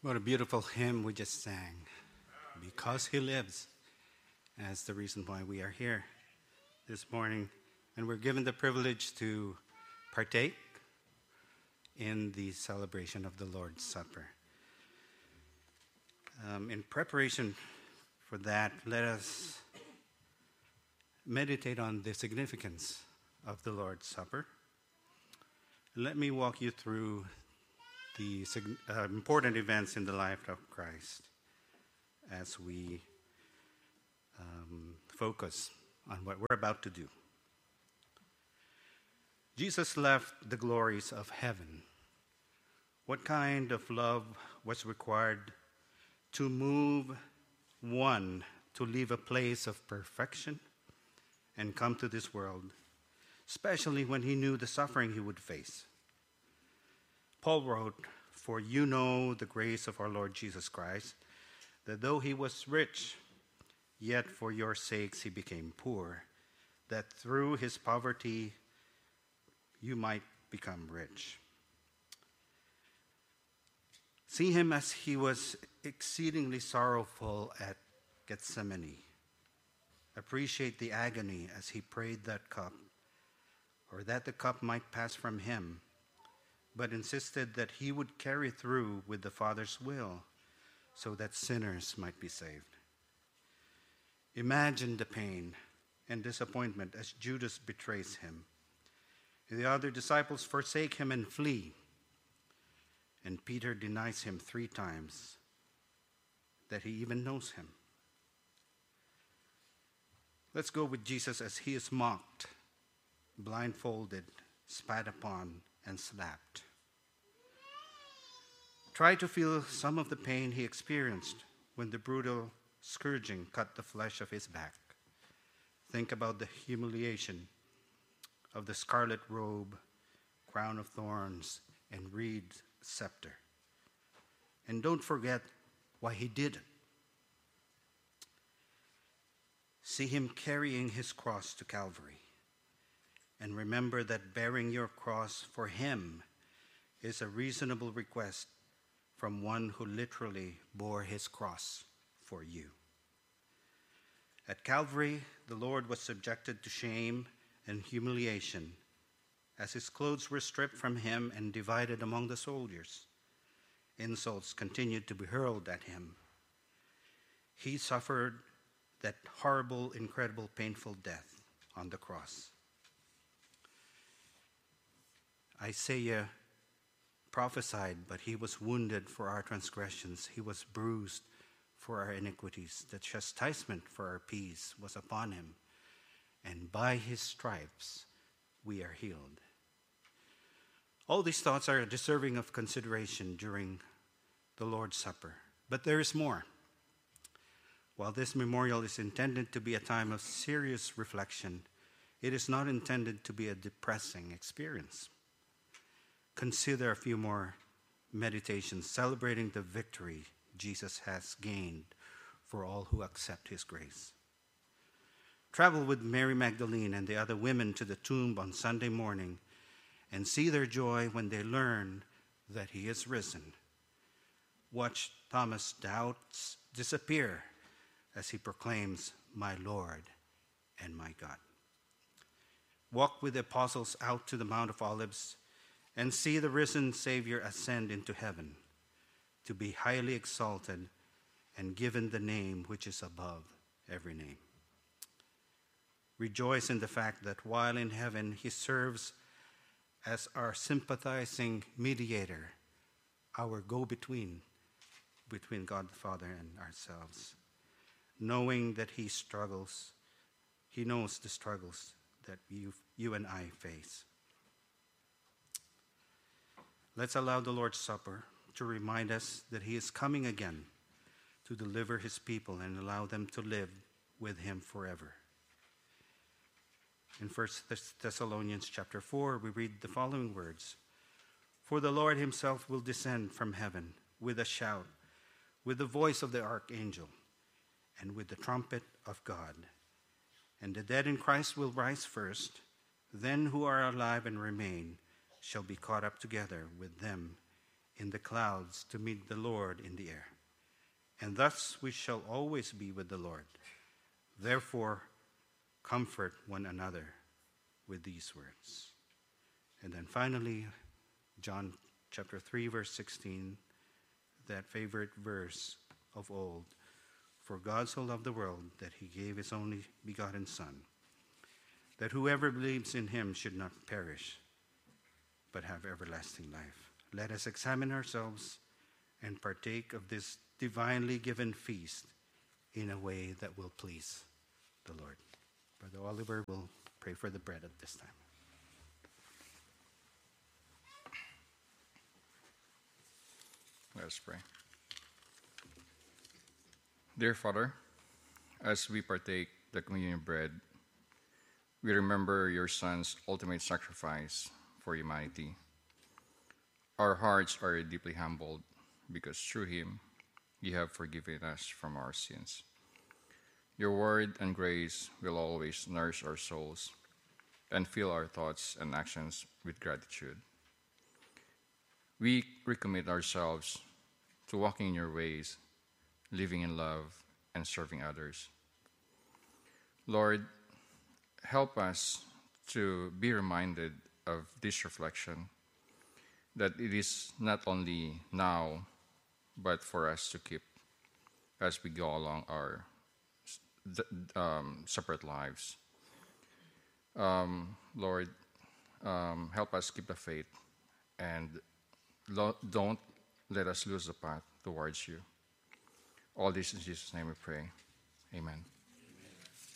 What a beautiful hymn we just sang. Because He lives. That's the reason why we are here this morning. And we're given the privilege to partake in the celebration of the Lord's Supper. In preparation for that, let us meditate on the significance of the Lord's Supper. Let me walk you through the important events in the life of Christ as we focus on what we're about to do. Jesus left the glories of heaven. What kind of love was required to move one to leave a place of perfection and come to this world, especially when he knew the suffering he would face? Paul wrote, "For you know the grace of our Lord Jesus Christ, that though he was rich, yet for your sakes he became poor, that through his poverty you might become rich." See him as he was exceedingly sorrowful at Gethsemane. Appreciate the agony as he prayed that cup, or that the cup might pass from him, but insisted that he would carry through with the Father's will so that sinners might be saved. Imagine the pain and disappointment as Judas betrays him. The other disciples forsake him and flee, and Peter denies him 3 times that he even knows him. Let's go with Jesus as he is mocked, blindfolded, spat upon, and slapped. Try to feel some of the pain he experienced when the brutal scourging cut the flesh of his back. Think about the humiliation of the scarlet robe, crown of thorns, and reed scepter. And don't forget why he did it. See him carrying his cross to Calvary. And remember that bearing your cross for him is a reasonable request from one who literally bore his cross for you. At Calvary, the Lord was subjected to shame and humiliation as his clothes were stripped from him and divided among the soldiers. Insults continued to be hurled at him. He suffered that horrible, incredible, painful death on the cross. Isaiah prophesied, "But he was wounded for our transgressions, he was bruised for our iniquities. The chastisement for our peace was upon him, and by his stripes we are healed." All these thoughts are deserving of consideration during the Lord's Supper. But there is more. While this memorial is intended to be a time of serious reflection, it is not intended to be a depressing experience. Consider a few more meditations celebrating the victory Jesus has gained for all who accept his grace. Travel with Mary Magdalene and the other women to the tomb on Sunday morning and see their joy when they learn that he is risen. Watch Thomas' doubts disappear as he proclaims, "My Lord and my God." Walk with the apostles out to the Mount of Olives and see the risen Savior ascend into heaven to be highly exalted and given the name which is above every name. Rejoice in the fact that while in heaven he serves as our sympathizing mediator, our go-between between God the Father and ourselves, knowing that he knows the struggles that you and I face. Let's allow the Lord's Supper to remind us that he is coming again to deliver his people and allow them to live with him forever. In 1 Thessalonians chapter 4, we read the following words: "For the Lord himself will descend from heaven with a shout, with the voice of the archangel, and with the trumpet of God. And the dead in Christ will rise first. Then who are alive and remain shall be caught up together with them in the clouds to meet the Lord in the air. And thus we shall always be with the Lord. Therefore, comfort one another with these words. And then finally, John chapter 3, verse 16, that favorite verse of old. For God so loved the world that he gave his only begotten Son, that whoever believes in him should not perish, but have everlasting life. Let us examine ourselves and partake of this divinely given feast in a way that will please the Lord. Brother Oliver will pray for the bread at this time. Let us pray. Dear Father, as we partake the communion bread, we remember your Son's ultimate sacrifice for humanity. Our hearts are deeply humbled because through him you have forgiven us from our sins. Your word and grace will always nourish our souls and fill our thoughts and actions with gratitude. We recommit ourselves to walking in your ways, living in love, and serving others. Lord, help us to be reminded of this reflection, that it is not only now, but for us to keep as we go along our separate lives. Lord, help us keep the faith and don't let us lose the path towards you. All this in Jesus' name we pray. Amen.